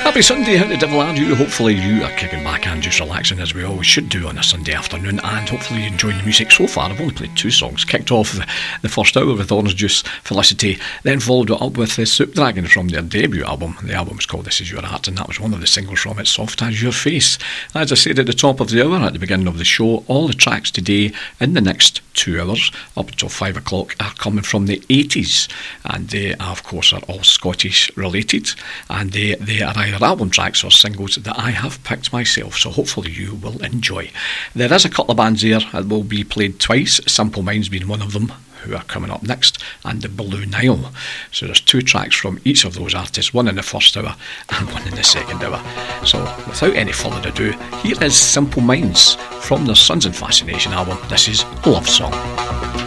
Happy Sunday, how the devil are you? Hopefully you are kicking back and just relaxing as we always should do on a Sunday afternoon, and hopefully you're enjoying the music so far. I've only played 2 songs. Kicked off the first hour with Orange Juice, Felicity, then followed it up with the Soup Dragon from their debut album. The album was called This Is Your Art, and that was one of the singles from it, Soft As Your Face. As I said at the top of the hour, at the beginning of the show, all the tracks today in the next 2 hours up until 5 o'clock are coming from the 80s, and they of course are all Scottish related, and they are either album tracks or singles that I have picked myself, so hopefully you will enjoy. There is a couple of bands there that will be played twice, Simple Minds being one of them, who are coming up next, and the Blue Nile. So there's 2 tracks from each of those artists, one in the first hour and one in the second hour. So without any further ado, here is Simple Minds from their Sons and Fascination album. This is Love Song.